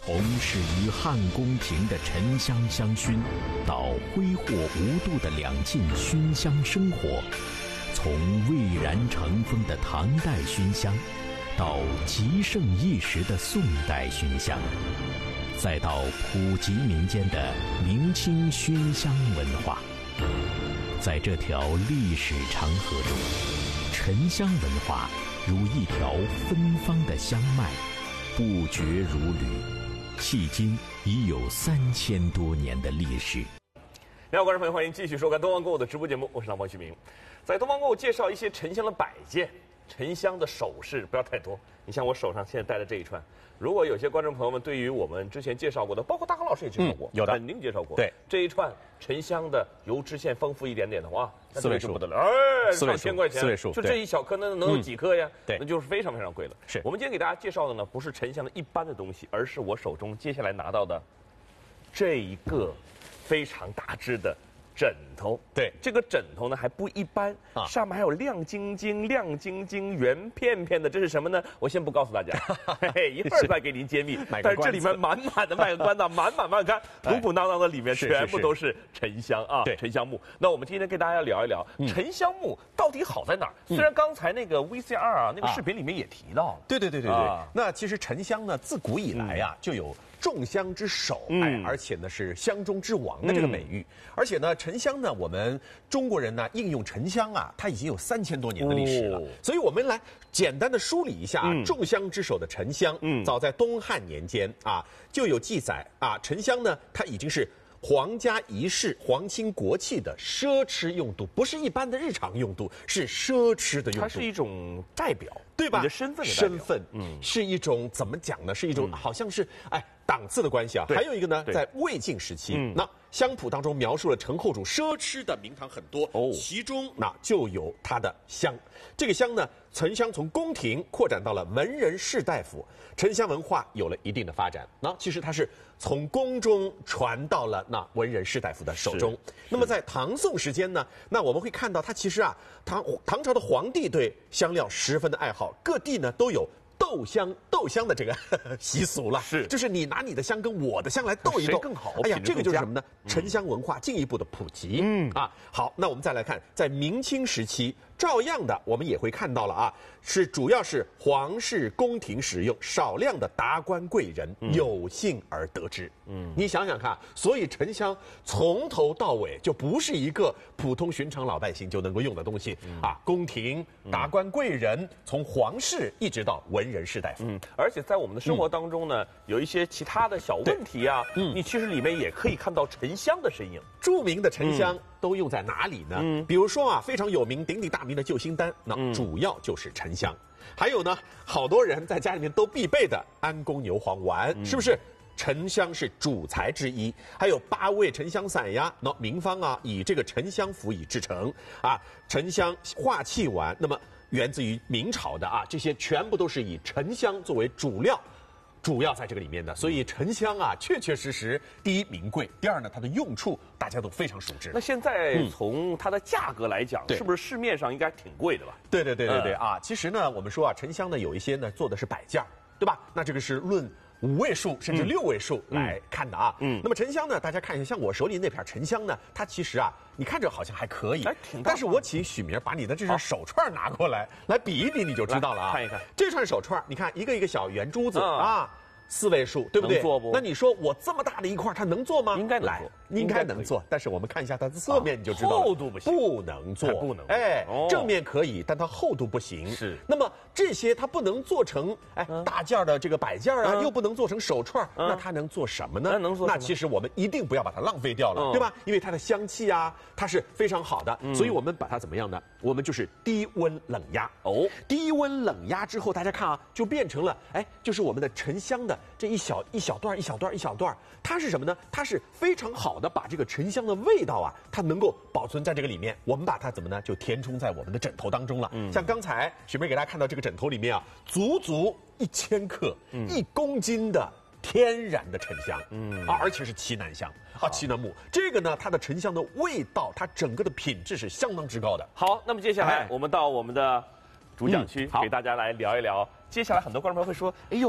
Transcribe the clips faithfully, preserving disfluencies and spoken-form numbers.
从始于汉宫廷的沉香香薰，到挥霍无度的两晋熏香生活，从蔚然成风的唐代熏香，到极盛一时的宋代熏香，再到普及民间的明清熏香文化。在这条历史长河中，沉香文化如一条芬芳的香脉，不绝如缕，迄今已有三千多年的历史。 你好，观众朋友，欢迎继续收看东方购物的直播节目，我是老王旭明。在东方购物介绍一些沉香的摆件、沉香的首饰，不要太多。你像我手上现在戴的这一串，如果有些观众朋友们对于我们之前介绍过的，包括大康老师也介绍过， 嗯、有的肯定介绍过。 对， 这一串沉香的油脂线丰富一点点的话， 四位数不得了，哎， 四位数， 上千块钱， 四位数， 就这一小颗，那能有几颗呀？ 嗯、对， 那就是非常非常贵了。 是我们今天给大家介绍的呢，不是沉香的一般的东西，而是我手中接下来拿到的这一个非常大只的枕头。 对， 这个枕头呢还不一般啊，上面还有亮晶晶、亮晶晶、圆片片的，这是什么呢？我先不告诉大家，嘿嘿，一会儿再给您揭秘。但是这里面满满的卖个关子，满满满看，鼓鼓囊囊的里面全部都是沉香啊，沉香木。那我们今天跟大家聊一聊沉香木到底好在哪儿？虽然刚才那个 V C R 啊那个视频里面也提到了， 对对对对对。那其实沉香呢，自古以来呀就有众香之首，哎，而且呢是香中之王的这个美誉。而且呢，沉香呢，我们中国人呢应用沉香啊，它已经有三千多年的历史了。所以我们来简单的梳理一下啊，众香之首的沉香，早在东汉年间啊就有记载啊，沉香呢它已经是皇家仪式、皇亲国戚的奢侈用度，不是一般的日常用度，是奢侈的用度。 它是一种代表， 对吧？ 你的身份的身份，嗯，是一种怎么讲呢？是一种、嗯、好像是哎档次的关系啊。还有一个呢，在魏晋时期，嗯、那香谱当中描述了陈后主奢侈的名堂很多，哦，其中那就有他的香。这个香呢，沉香从宫廷扩展到了文人士大夫，沉香文化有了一定的发展。那其实它是从宫中传到了那文人士大夫的手中。那么在唐宋时间呢，那我们会看到它其实啊，唐唐朝的皇帝对香料十分的爱好，各地呢都有斗香斗香的这个呵呵习俗了， 是， 就是你拿你的香跟我的香来斗一斗， 谁更好？ 哎呀，这个就是什么呢？沉香文化进一步的普及。嗯啊，好，那我们再来看，在明清时期，照样的我们也会看到了啊，是主要是皇室宫廷使用，少量的达官贵人有幸而得之。嗯，你想想看，所以沉香从头到尾就不是一个普通寻常老百姓就能够用的东西、嗯、啊，宫廷达官贵人，从皇室一直到文人士大夫。 嗯，而且在我们的生活当中呢，嗯、有一些其他的小问题啊，嗯，你其实里面也可以看到沉香的身影。 著名的沉香、嗯、都用在哪里呢？嗯，比如说啊，非常有名、鼎鼎大名的救心丹，那主要就是沉香。嗯、还有呢，好多人在家里面都必备的安宫牛黄丸，嗯、是不是？沉香是主材之一，还有八味沉香散呀，那名方啊以这个沉香辅以制成啊，沉香化气丸，那么源自于明朝的啊，这些全部都是以沉香作为主料，主要在这个里面的，所以沉香啊，确确实实，第一名贵，第二呢，它的用处大家都非常熟知。 那现在从它的价格来讲，嗯、是不是市面上应该挺贵的吧？ 对对对对对、嗯、啊，其实呢，我们说啊，沉香呢有一些呢做的是摆件，对吧？那这个是论五位数甚至六位数来看的啊。嗯，那么沉香呢，大家看一下，像我手里那片沉香呢，它其实啊，你看着好像还可以，哎，挺大。但是我请许明把你的这串手串拿过来，来比一比，你就知道了啊。 看一看这串手串，你看一个一个小圆珠子、嗯、啊。四位数，对不对？ 能做不？ 那你说我这么大的一块，它能做吗？ 应该能做， 应该能做。但是我们看一下它的侧面，你就知道了。 厚度不行， 不能做， 不能。 哎，正面可以，但它厚度不行。 是。 那么这些它不能做成哎大件的这个摆件啊，又不能做成手串，那它能做什么呢？ 那能做？ 那其实我们一定不要把它浪费掉了，对吧？因为它的香气啊，它是非常好的，所以我们把它怎么样呢？我们就是低温冷压。哦，低温冷压之后，大家看啊，就变成了哎，就是我们的沉香的这一小一。一小段一小段一小段，它是什么呢？它是非常好的把这个沉香的味道啊，它能够保存在这个里面。我们把它怎么呢？就填充在我们的枕头当中了。嗯，像刚才雪妹给大家看到这个枕头里面啊，足足一千克，嗯、一公斤的天然的沉香，嗯啊，而且是奇楠香啊，奇楠木。这个呢，它的沉香的味道，它整个的品质是相当之高的。 好，那么接下来我们到我们的主讲区，嗯、给大家来聊一聊。接下来很多观众朋友会说：“哎呦，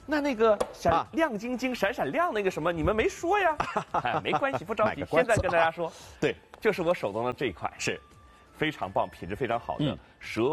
那那个闪亮晶晶、闪闪亮那个什么，你们没说呀？哎，没关系，不着急，现在跟大家说， 对， 就是我手中的这一块， 是非常棒，品质非常好的蛇